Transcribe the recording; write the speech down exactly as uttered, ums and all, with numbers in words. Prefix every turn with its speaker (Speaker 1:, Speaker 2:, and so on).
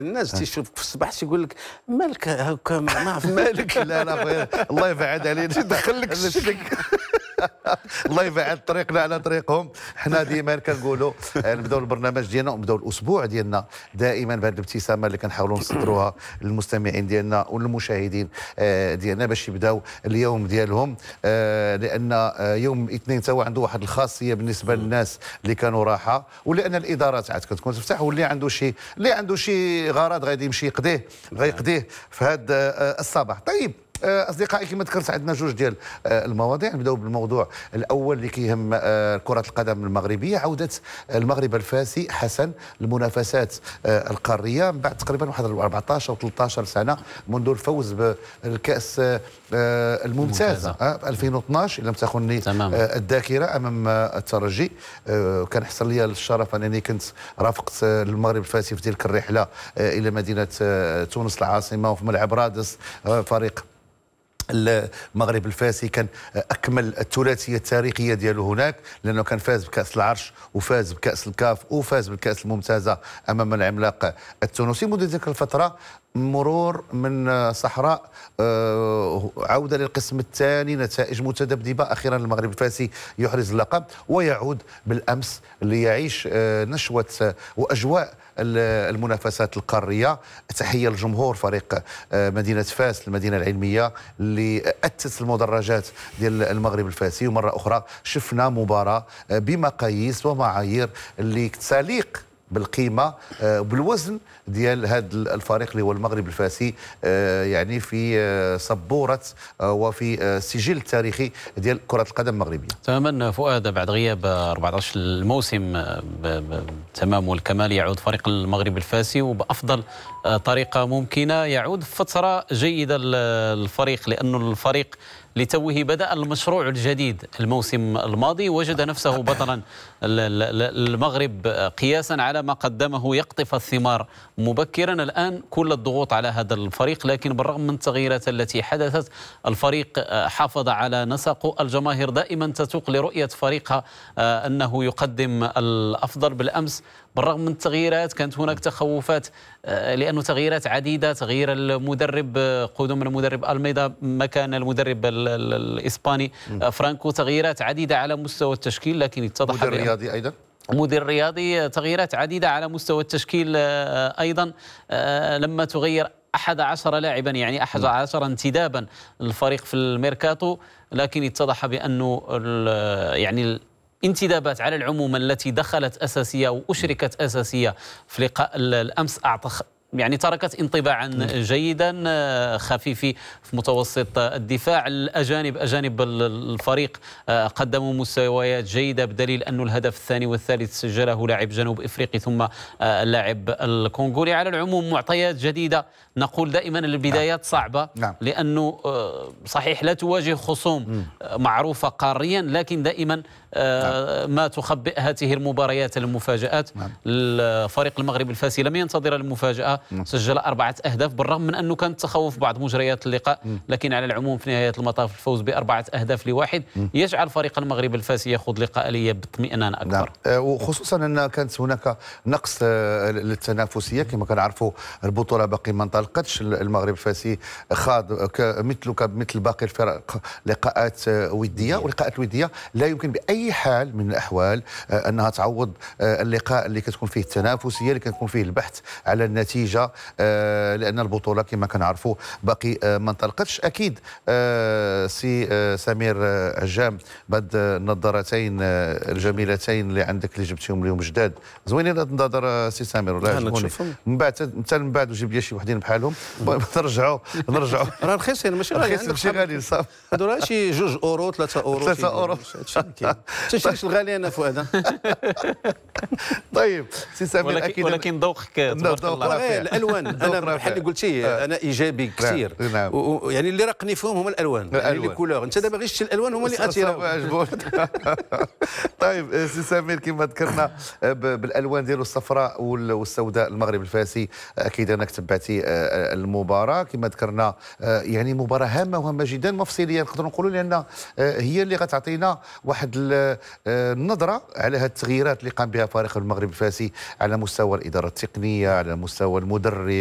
Speaker 1: الناس تيشوفك في الصباح تيقول لك مالك هكا ما عرف مالك.
Speaker 2: لا لا خويا الله يبعد علينا
Speaker 1: يدخل لك الشك.
Speaker 2: الله يبعد طريقنا على طريقهم. حنا ديما كنقولوا نبداو البرنامج ديالنا ونبداو الاسبوع ديالنا دائما بهذه الابتسامه اللي كنحاولوا نصدروها للمستمعين ديالنا والمشاهدين ديالنا باش يبداو اليوم ديالهم، لان يوم الاثنين تا هو عنده واحد الخاصيه بالنسبه للناس اللي كانوا راحه، ولان الادارات عاد كتكون تفتح، واللي عنده شي اللي عنده شي غرض غادي يمشي يقضيه غيقضيه في هذا الصباح. طيب اصدقائي كما ذكرت عندنا جوج ديال المواضيع. نبداو بالموضوع الاول اللي كيهم كره القدم المغربيه، عوده المغرب الفاسي حسن المنافسات القاريه من بعد تقريبا واحد أربعطاش او ثلاثطاش سنه منذ الفوز بالكاس الممتازه ألفين واثناش ان لم تخني الذاكره امام الترجي. كان حصل لي الشرف انني كنت رافقت المغرب الفاسي في تلك الرحله الى مدينه تونس العاصمه وفي ملعب رادس. فريق المغرب الفاسي كان اكمل الثلاثيه التاريخيه ديالو هناك، لانه كان فاز بكاس العرش وفاز بكاس الكاف وفاز بالكاس الممتازه امام العملاق التونسي. منذ تلك الفتره مرور من صحراء عوده للقسم الثاني، نتائج متذبذبه، اخيرا المغرب الفاسي يحرز اللقب ويعود بالامس ليعيش نشوه واجواء المنافسات القاريه. تحيه لجمهور فريق مدينه فاس المدينه العلميه اللي اسس المدرجات ديال المغرب الفاسي، ومره اخرى شفنا مباراه بمقاييس ومعايير اللي تليق بالقيمه وبالوزن ديال هذا الفريق اللي هو المغرب الفاسي، يعني في سبوره وفي سجل التاريخي ديال كره القدم المغربيه.
Speaker 3: تماما فؤاد، بعد غياب أربعطاش الموسم تمام والكمال يعود فريق المغرب الفاسي وبافضل طريقه ممكنه. يعود فتره جيده للفريق، لانه الفريق لتوه بدأ المشروع الجديد الموسم الماضي، وجد نفسه بطلا المغرب قياسا على ما قدمه يقطف الثمار مبكرا. الآن كل الضغوط على هذا الفريق، لكن بالرغم من التغييرات التي حدثت الفريق حافظ على نسقه. الجماهير دائما تتوق لرؤية فريقها أنه يقدم الأفضل. بالأمس بالرغم من التغييرات كانت هناك تخوفات، لأنه تغييرات عديدة، تغيير المدرب، قدوم المدرب ألميدا مكان المدرب الإسباني فرانكو، تغييرات عديدة على مستوى التشكيل، لكن اتضح
Speaker 2: مدير رياضي أيضا
Speaker 3: مدير رياضي تغييرات عديدة على مستوى التشكيل أيضا. لما تغير أحد عشر لاعبا، يعني أحد عشر انتدابا الفريق في الميركاتو، لكن اتضح بأنه يعني انتدابات على العموم التي دخلت أساسية وأشركت أساسية في لقاء الأمس أعطى يعني تركت انطباعا جيدا خفيفي في متوسط الدفاع. الأجانب أجانب الفريق قدموا مستويات جيدة، بدليل أن الهدف الثاني والثالث سجله لاعب جنوب إفريقي ثم اللاعب الكونغولي. على العموم معطيات جديدة. نقول دائما البدايات صعبة،
Speaker 2: نعم.
Speaker 3: لأنه صحيح لا تواجه خصوم معروفة قاريا، لكن دائما ما تخبئ هذه المباريات المفاجآت.
Speaker 2: نعم.
Speaker 3: الفريق المغرب الفاسي لم ينتظر المفاجأة، سجل أربعة أهداف بالرغم من أنه كان تخوف بعض مجريات اللقاء، لكن على العموم في نهاية المطاف الفوز بأربعة أهداف لواحد يجعل فريق المغرب الفاسي يأخذ لقاء لي باطمئنان أكبر.
Speaker 2: نعم. وخصوصا أن كانت هناك نقص للتنافسية كما كنعرفوا، البطولة باقي ما انطلقتش. المغرب الفاسي خاض مثل مثل باقي الفرق لقاءات ودية، ولقاءات الودية لا يمكن بأي حال من الأحوال أنها تعوض اللقاء اللي كتكون فيه التنافسية، اللي كتكون فيه البحث على النتيجة، لأن البطولة كما كنعرفوا باقي ما انطلقتش. أكيد سي سمير عجام بهاد النظارتين الجميلتين اللي عندك اللي جبتيهم اليوم جداد، زوينين هاد النظارة سي سمير ولا عجبوني؟ من بعد انت من بعد وجيب لي شي وحدين بحالهم نرجعوا نرجعوا
Speaker 1: راه رخيصين ماشي
Speaker 2: رخيصين ماشي غاليين صافي.
Speaker 1: هادو راه شي جوج اورو ثلاثة اورو
Speaker 2: ثلاثة اورو
Speaker 1: حتى شي الغالي انا فؤاد.
Speaker 2: طيب سي سمير،
Speaker 3: ولكن
Speaker 2: اكيد
Speaker 3: ولكن ذوقك تبارك الله.
Speaker 1: الالوان انا بحال اللي قلتي انا ايجابي كثير، يعني اللي راقني فيهم هما الالوان، يعني لي كولور. انت دابا غير شتي الالوان هما اللي
Speaker 2: اثيروا. طيب سي سمير، كما ذكرنا بالالوان ديالو الصفراء والسوداء، المغرب الفاسي اكيد انك تبعتي المباراه كما ذكرنا، يعني مباراه هامه وهامه جدا مفصليه نقدروا نقولوا، لان هي اللي غتعطينا واحد النظره على هذه التغييرات اللي قام بها فريق المغرب الفاسي على مستوى الاداره التقنيه، على مستوى المدرب